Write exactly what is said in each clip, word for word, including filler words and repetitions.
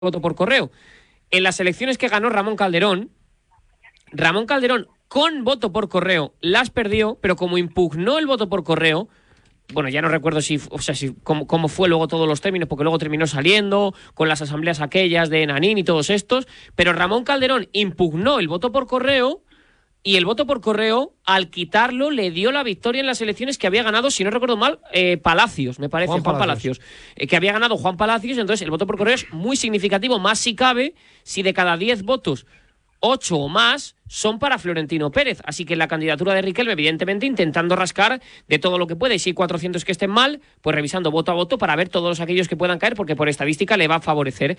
voto por correo. En las elecciones que ganó Ramón Calderón, Ramón Calderón con voto por correo las perdió, pero como impugnó el voto por correo, bueno, ya no recuerdo si, o sea, si cómo, cómo fue luego todos los términos, porque luego terminó saliendo con las asambleas aquellas de Nanín y todos estos, pero Ramón Calderón impugnó el voto por correo y el voto por correo, al quitarlo, le dio la victoria en las elecciones que había ganado, si no recuerdo mal, eh, Palacios, me parece, Juan, Juan Palacios, Palacios eh, que había ganado Juan Palacios. Entonces el voto por correo es muy significativo, más si cabe, si de cada diez votos, ocho o más son para Florentino Pérez. Así que la candidatura de Riquelme, evidentemente, intentando rascar de todo lo que puede. Y si hay cuatrocientos que estén mal, pues revisando voto a voto para ver todos aquellos que puedan caer, porque por estadística le va a favorecer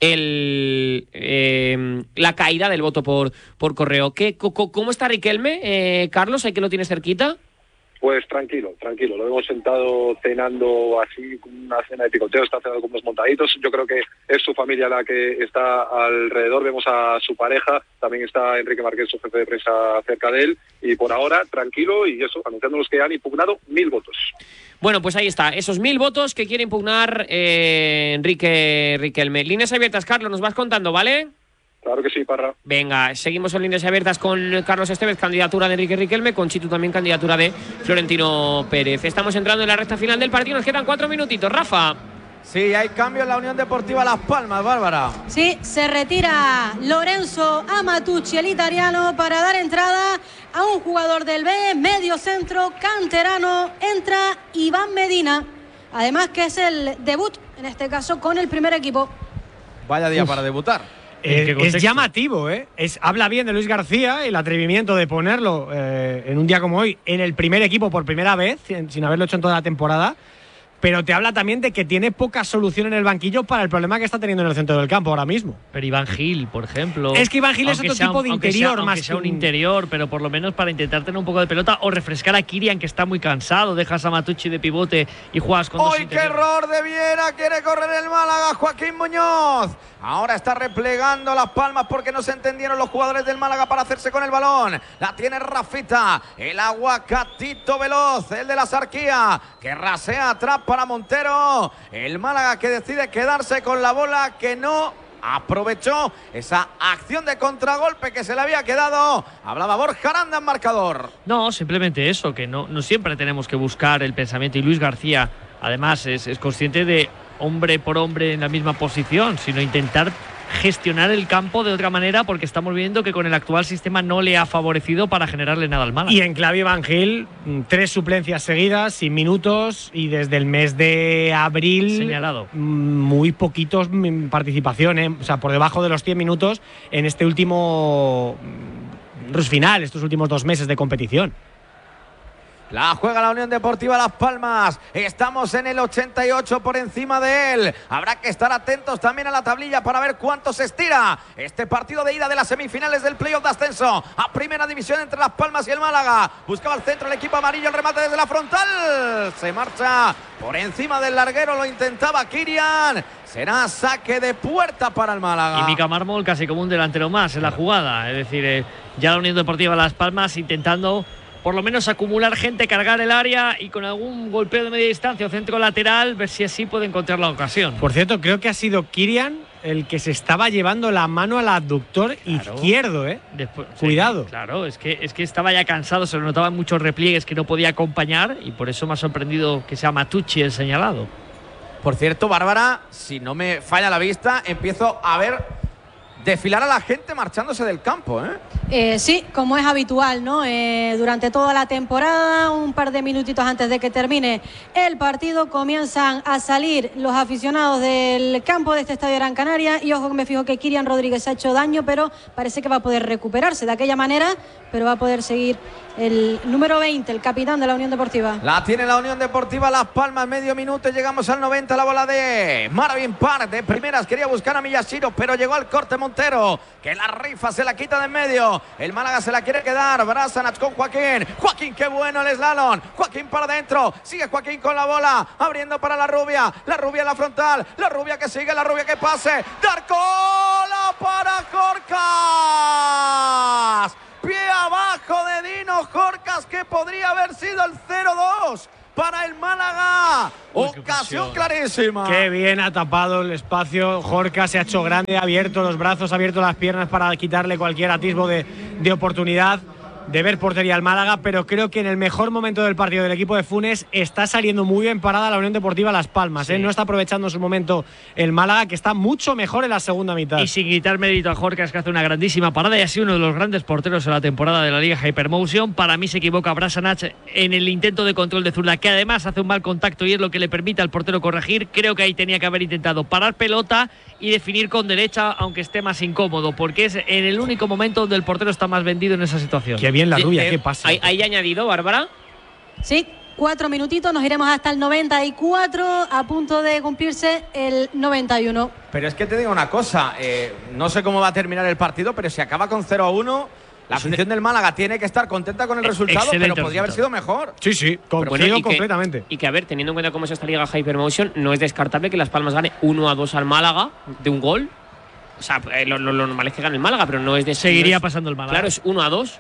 el, eh, la caída del voto por, por correo. ¿Qué, ¿Cómo está Riquelme, eh, Carlos? ¿Hay que lo tienes cerquita? Pues tranquilo, tranquilo. Lo hemos sentado cenando así, con una cena de picoteo, está cenando con unos montaditos. Yo creo que es su familia la que está alrededor. Vemos a su pareja, también está Enrique Marqués, su jefe de prensa, cerca de él. Y por ahora, tranquilo, y eso, anunciándonos que han impugnado mil votos. Bueno, pues ahí está, esos mil votos que quiere impugnar eh, Enrique Riquelme. Líneas abiertas, Carlos, nos vas contando, ¿vale? Claro que sí, Parra. Venga, seguimos en líneas abiertas con Carlos Estevez, candidatura de Enrique Riquelme, con Chitu también candidatura de Florentino Pérez. Estamos entrando en la recta final del partido, nos quedan cuatro minutitos. Rafa. Sí, hay cambio en la Unión Deportiva Las Palmas, Bárbara. Sí, se retira Lorenzo Amatucci, el italiano, para dar entrada a un jugador del B, medio centro, canterano. Entra Iván Medina, además que es el debut, en este caso, con el primer equipo. Vaya día Uf. para debutar. Eh, es llamativo, ¿eh? Es, habla bien de Luis García, el atrevimiento de ponerlo eh, en un día como hoy en el primer equipo por primera vez, sin, sin haberlo hecho en toda la temporada, pero te habla también de que tiene poca solución en el banquillo para el problema que está teniendo en el centro del campo ahora mismo. Pero Iván Gil, por ejemplo… Es que Iván Gil es otro sea, tipo de interior sea, más que sea un interior, pero por lo menos para intentar tener un poco de pelota o refrescar a Kirian, que está muy cansado, dejas a Matucci de pivote y juegas con dos ¡Uy, qué error de Viera! Quiere correr el Málaga, Joaquín Muñoz. Ahora está replegando Las Palmas porque no se entendieron los jugadores del Málaga para hacerse con el balón. La tiene Rafita, el aguacatito veloz, el de la Sarquía, que rasea atrás para Montero. El Málaga que decide quedarse con la bola, que no aprovechó esa acción de contragolpe que se le había quedado. Hablaba Borja Aranda en marcador. No, simplemente eso, que no, no siempre tenemos que buscar el pensamiento. Y Luis García, además, es, es consciente de hombre por hombre en la misma posición, sino intentar gestionar el campo de otra manera, porque estamos viendo que con el actual sistema no le ha favorecido para generarle nada al Málaga. Y en clave Iván Gil, tres suplencias seguidas, sin minutos, y desde el mes de abril señalado. Muy poquitos participación, ¿eh? O sea, por debajo de los cien minutos en este último final, estos últimos dos meses de competición. La juega la Unión Deportiva Las Palmas. Estamos en el ochenta y ocho por encima de él. Habrá que estar atentos también a la tablilla para ver cuánto se estira este partido de ida de las semifinales del playoff de ascenso a primera división entre Las Palmas y el Málaga. Buscaba el centro el equipo amarillo, el remate desde la frontal. Se marcha por encima del larguero, lo intentaba Kirian. Será saque de puerta para el Málaga. Y Mica Mármol casi como un delantero más en la jugada. Es decir, eh, ya la Unión Deportiva Las Palmas intentando por lo menos acumular gente, cargar el área y con algún golpeo de media distancia o centro lateral, ver si así puede encontrar la ocasión. Por cierto, creo que ha sido Kirian el que se estaba llevando la mano al abductor claro. izquierdo, ¿eh? Después, Cuidado. Sí, claro, es que, es que estaba ya cansado, se le notaban muchos repliegues que no podía acompañar y por eso me ha sorprendido que sea Matucci el señalado. Por cierto, Bárbara, si no me falla la vista, empiezo a ver desfilar a la gente marchándose del campo, ¿eh? Eh, sí, como es habitual, ¿no? Eh, durante toda la temporada, un par de minutitos antes de que termine el partido, comienzan a salir los aficionados del campo de este estadio Gran Canaria. Y ojo que me fijo que Kirian Rodríguez se ha hecho daño, pero parece que va a poder recuperarse de aquella manera, pero va a poder seguir el número veinte, el capitán de la Unión Deportiva. La tiene la Unión Deportiva Las Palmas, medio minuto, llegamos al noventa, la bola de Marvin Park, de primeras, quería buscar a Miyashiro, pero llegó al corte Montero, que la rifa se la quita de en medio, el Málaga se la quiere quedar, Brasanac con Joaquín, Joaquín, qué bueno el slalom, Joaquín para adentro, sigue Joaquín con la bola, abriendo para la rubia, la rubia en la frontal, la rubia que sigue, la rubia que pase, Darcola para Corcas, pie abajo de Dino Jorcas, que podría haber sido el cero dos. para el Málaga. Uy, qué Ocasión presión. clarísima. Qué bien ha tapado el espacio. Jorca se ha hecho grande, ha abierto los brazos, ha abierto las piernas para quitarle cualquier atisbo de, de oportunidad de ver portería al Málaga, pero creo que en el mejor momento del partido del equipo de Funes está saliendo muy bien parada la Unión Deportiva Las Palmas. Sí. ¿eh? No está aprovechando su momento el Málaga, que está mucho mejor en la segunda mitad. Y sin quitar mérito a Jorcas, que hace una grandísima parada y ha sido uno de los grandes porteros en la temporada de la Liga Hypermotion. Para mí se equivoca Brasanac en el intento de control de zurda, que además hace un mal contacto y es lo que le permite al portero corregir. Creo que ahí tenía que haber intentado parar pelota y definir con derecha, aunque esté más incómodo, porque es en el único momento donde el portero está más vendido en esa situación. Qué bien la rubia, Eh, qué pasa. ¿Hay, hay añadido, Bárbara? Sí, cuatro minutitos, nos iremos hasta el noventa y cuatro, a punto de cumplirse el noventa y uno. Pero es que te digo una cosa, eh, no sé cómo va a terminar el partido, pero si acaba con cero a uno, la afición del Málaga tiene que estar contenta con el resultado, pero excelente podría haber sido mejor. Sí, sí, Pero coincido bueno, y que- completamente. Y que, a ver, teniendo en cuenta cómo es esta Liga Hypermotion, no es descartable que Las Palmas gane uno a dos al Málaga de un gol. O sea, eh, lo, lo- lo normal es que gane el Málaga, pero no es de Seguiría no es- pasando el Málaga. Claro, es uno a dos.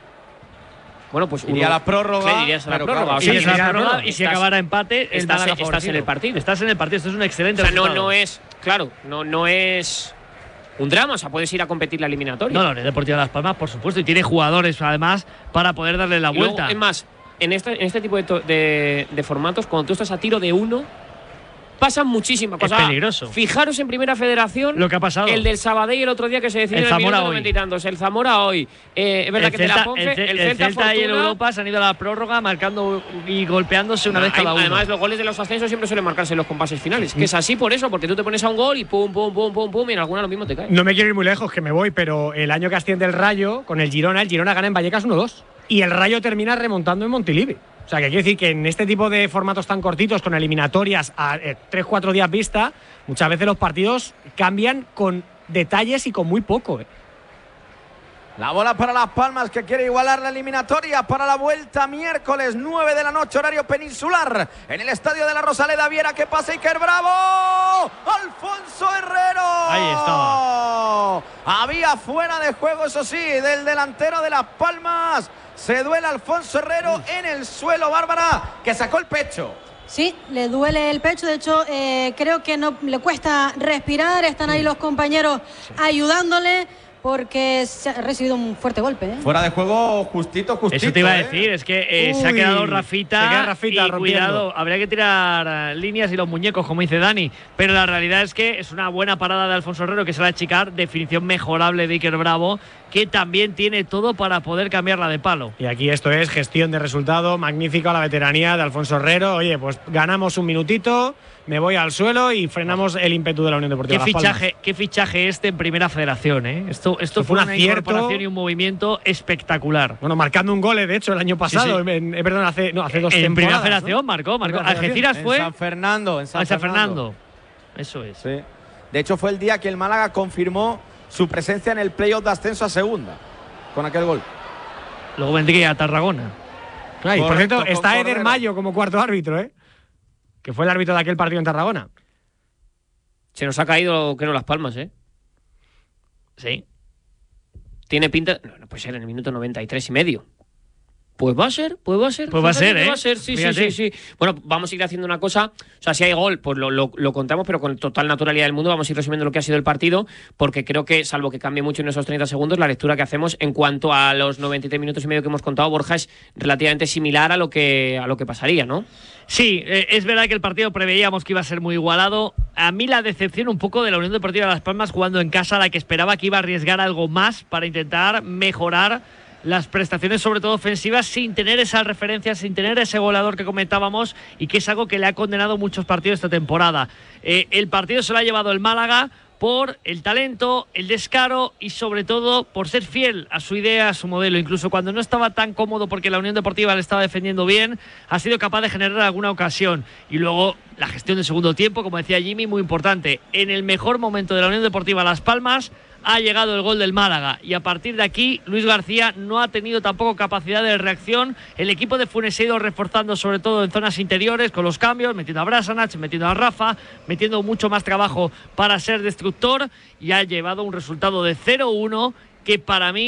Bueno, pues Iría uno- a la prórroga, Claro, irías a la pero prórroga. claro, o Y, sea, si que es la estás- prórroga, y si estás- acabara empate, el estás- Málaga estás en favorecido. el partido. Estás en el partido, esto es un excelente O sea, no, resultado. no es, claro, no, no es un drama. O sea, puedes ir a competir la eliminatoria. No, la Unión Deportiva Las Palmas, por supuesto, y tiene jugadores además para poder darle la Y luego, vuelta. es más, en este, en este tipo de, to- de, de formatos, cuando tú estás a tiro de uno, pasan muchísimas Es cosas. peligroso. Fijaros en Primera Federación Lo que ha pasado. El del Sabadell el otro día que se decidió El en el Zamora minuto hoy. noventa y tantos. El Zamora hoy. Eh, es verdad el que te la Celta, Ponce, el, Ce- el el Celta, Celta y el Fortuna. Europa se han ido a la prórroga marcando y golpeándose una No, vez cada hay- uno. Además, los goles de los ascensos siempre suelen marcarse en los compases finales. Que es así por eso, porque tú te pones a un gol y pum, pum, pum, pum, pum, y en alguna lo mismo te cae. No me quiero ir muy lejos, que me voy, pero el año que asciende el Rayo con el Girona, el Girona gana en Vallecas uno dos. Y el Rayo termina remontando en Montilivi. O sea, que quiere decir que en este tipo de formatos tan cortitos, con eliminatorias a tres cuatro días vista, muchas veces los partidos cambian con detalles y con muy poco. ¿eh? La bola para Las Palmas, que quiere igualar la eliminatoria para la vuelta miércoles nueve de la noche, horario peninsular, en el estadio de la Rosaleda. Viera que pasa Iker Bravo. Alfonso Herrero. Ahí estaba. Había fuera de juego, eso sí, del delantero de Las Palmas. Se duele Alfonso Herrero en el suelo, Bárbara, que sacó el pecho. Sí, le duele el pecho, de hecho eh, creo que no le cuesta respirar, están ahí los compañeros ayudándole porque se ha recibido un fuerte golpe. ¿eh? Fuera de juego, justito, justito. Eso te iba a ¿eh? decir, es que eh, se ha Uy, quedado Rafita, se queda Rafita y rompiendo. cuidado, habría que tirar eh, líneas y los muñecos, como dice Dani, pero la realidad es que es una buena parada de Alfonso Herrero que se va a achicar, definición mejorable de Iker Bravo, que también tiene todo para poder cambiarla de palo. Y aquí esto es gestión de resultado, magnífica la veteranía de Alfonso Herrero. Oye, pues ganamos un minutito, me voy al suelo y frenamos el ímpetu de la Unión Deportiva ¿Qué Las Palmas. fichaje, qué fichaje este en Primera Federación, ¿eh? Esto, esto fue fue un una acierto. incorporación y un movimiento espectacular. Bueno, marcando un gol, eh, de hecho, el año pasado. Sí, sí. En- en- perdón, hace, no, hace dos En Primera temporadas. Federación ¿no? marcó, marcó. Primera Federación. Algeciras En fue San Fernando, en San, a San Fernando. Eso es. Sí. De hecho, fue el día que el Málaga confirmó su presencia en el playoff de ascenso a segunda, con aquel gol. Luego vendría a Tarragona. Ah, y por Correcto, cierto, con está Eder Cordero. Mayo como cuarto árbitro, ¿eh? Que fue el árbitro de aquel partido en Tarragona. Se nos ha caído, creo, Las Palmas, ¿eh? Sí. Tiene pinta. No, no puede ser en el minuto noventa y tres y medio. Pues va a ser, pues va a ser. Pues va a fíjate ser, que ¿eh? Va a ser, sí, sí, Fíjate. sí, sí. Bueno, vamos a ir haciendo una cosa. O sea, si hay gol, pues lo, lo, lo contamos, pero con total naturalidad del mundo. Vamos a ir resumiendo lo que ha sido el partido, porque creo que, salvo que cambie mucho en esos treinta segundos, la lectura que hacemos en cuanto a los noventa y tres minutos y medio que hemos contado, Borja, es relativamente similar a lo que, a lo que pasaría, ¿no? Sí, eh, es verdad que el partido preveíamos que iba a ser muy igualado. A mí la decepción un poco de la Unión Deportiva Las Palmas jugando en casa, la que esperaba que iba a arriesgar algo más para intentar mejorar las prestaciones, sobre todo ofensivas, sin tener esas referencias, sin tener ese goleador que comentábamos y que es algo que le ha condenado muchos partidos esta temporada. Eh, el partido se lo ha llevado el Málaga por el talento, el descaro y sobre todo por ser fiel a su idea, a su modelo. Incluso cuando no estaba tan cómodo porque la Unión Deportiva le estaba defendiendo bien, ha sido capaz de generar alguna ocasión. Y luego la gestión del segundo tiempo, como decía Jimmy, muy importante. En el mejor momento de la Unión Deportiva Las Palmas ha llegado el gol del Málaga y a partir de aquí Luis García no ha tenido tampoco capacidad de reacción. El equipo de Funes se ha ido reforzando sobre todo en zonas interiores con los cambios, metiendo a Brasanac, metiendo a Rafa, metiendo mucho más trabajo para ser destructor y ha llevado un resultado de cero uno que para mí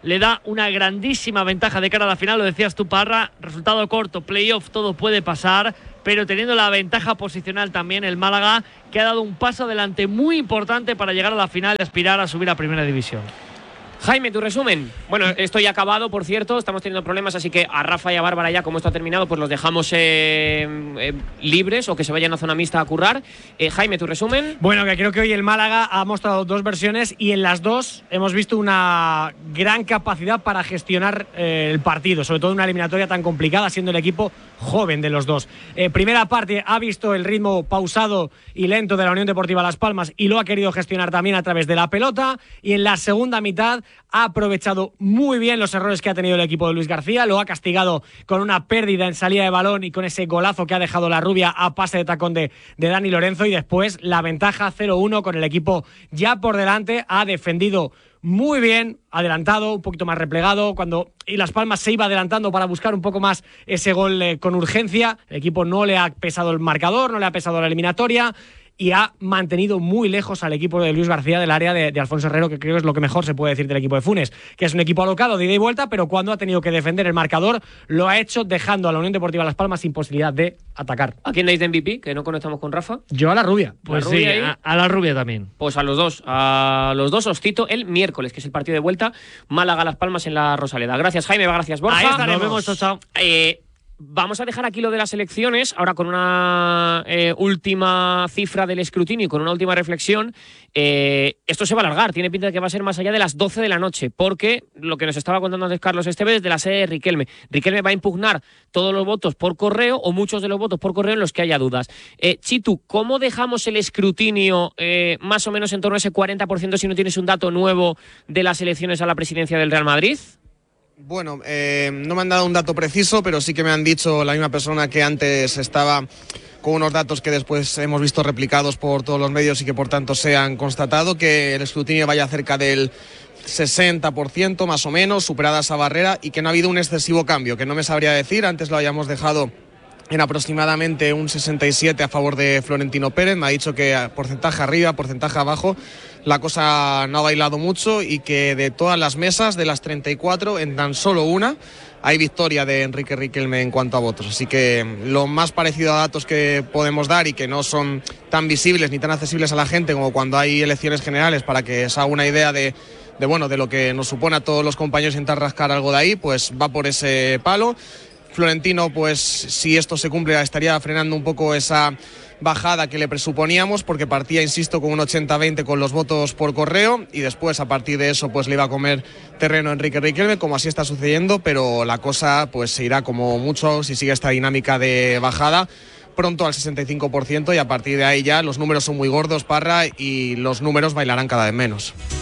le da una grandísima ventaja de cara a la final. Lo decías tú, Parra, resultado corto, playoff, todo puede pasar, pero teniendo la ventaja posicional también el Málaga, que ha dado un paso adelante muy importante para llegar a la final y aspirar a subir a Primera División. Jaime, tu resumen. Bueno, estoy acabado, por cierto, estamos teniendo problemas, así que a Rafa y a Bárbara ya, como esto ha terminado, pues los dejamos eh, eh, libres o que se vayan a zona mixta a currar. Eh, Jaime, tu resumen. Bueno, que creo que hoy el Málaga ha mostrado dos versiones y en las dos hemos visto una gran capacidad para gestionar eh, el partido, sobre todo en una eliminatoria tan complicada, siendo el equipo joven de los dos. Eh, primera parte ha visto el ritmo pausado y lento de la Unión Deportiva Las Palmas y lo ha querido gestionar también a través de la pelota, y en la segunda mitad ha aprovechado muy bien los errores que ha tenido el equipo de Luis García, lo ha castigado con una pérdida en salida de balón y con ese golazo que ha dejado la rubia a pase de tacón de, de Dani Lorenzo, y después la ventaja cero uno con el equipo ya por delante. Ha defendido muy bien, adelantado, un poquito más replegado, cuando y Las Palmas se iba adelantando para buscar un poco más ese gol eh, con urgencia. El equipo no le ha pesado el marcador, no le ha pesado la eliminatoria, y ha mantenido muy lejos al equipo de Luis García del área de, de Alfonso Herrero, que creo que es lo que mejor se puede decir del equipo de Funes, que es un equipo alocado de ida y vuelta, pero cuando ha tenido que defender el marcador lo ha hecho dejando a la Unión Deportiva Las Palmas sin posibilidad de atacar. ¿A quién dais de M V P? Que no conectamos con Rafa. Yo a la rubia. Pues la sí, rubia a, a la rubia también. Pues a los dos, a los dos os cito el miércoles, que es el partido de vuelta, Málaga-Las Palmas en la Rosaleda. Gracias, Jaime, gracias, Borja. Ahí estaremos. Nos vemos, chao, chao. Eh, Vamos a dejar aquí lo de las elecciones, ahora con una eh, última cifra del escrutinio y con una última reflexión. Eh, esto se va a alargar, tiene pinta de que va a ser más allá de las doce de la noche, porque lo que nos estaba contando antes Carlos Esteves es de la sede de Riquelme. Riquelme va a impugnar todos los votos por correo, o muchos de los votos por correo en los que haya dudas. Eh, Chitu, ¿cómo dejamos el escrutinio eh, más o menos en torno a ese cuarenta por ciento si no tienes un dato nuevo de las elecciones a la presidencia del Real Madrid? Bueno, eh, no me han dado un dato preciso, pero sí que me han dicho la misma persona que antes estaba con unos datos que después hemos visto replicados por todos los medios y que por tanto se han constatado, que el escrutinio vaya cerca del sesenta por ciento más o menos, superada esa barrera, y que no ha habido un excesivo cambio, que no me sabría decir. Antes lo habíamos dejado en aproximadamente un sesenta y siete a favor de Florentino Pérez. Me ha dicho que porcentaje arriba, porcentaje abajo, la cosa no ha bailado mucho, y que de todas las mesas, de las treinta y cuatro, en tan solo una hay victoria de Enrique Riquelme en cuanto a votos. Así que lo más parecido a datos que podemos dar, y que no son tan visibles ni tan accesibles a la gente como cuando hay elecciones generales, para que se haga una idea de, de, bueno, de lo que nos supone a todos los compañeros intentar rascar algo de ahí, pues va por ese palo. Florentino, pues si esto se cumple, estaría frenando un poco esa bajada que le presuponíamos, porque partía, insisto, con un ochenta veinte con los votos por correo, y después a partir de eso pues le iba a comer terreno a Enrique Riquelme, como así está sucediendo, pero la cosa pues se irá como mucho, si sigue esta dinámica de bajada, pronto al sesenta y cinco por ciento, y a partir de ahí ya los números son muy gordos, Parra, y los números bailarán cada vez menos.